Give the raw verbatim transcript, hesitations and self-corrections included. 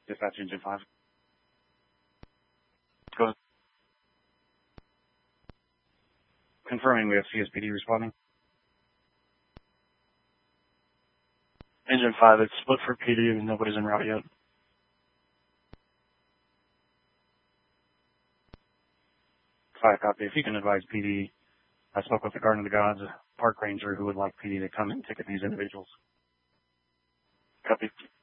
Dispatch Engine five. Go ahead. Confirming we have C S P D responding. Engine five, it's split for P D and nobody's en route yet. five, copy. If you can advise P D, I spoke with the Garden of the Gods park ranger who would like P D to come and ticket these individuals. Copy.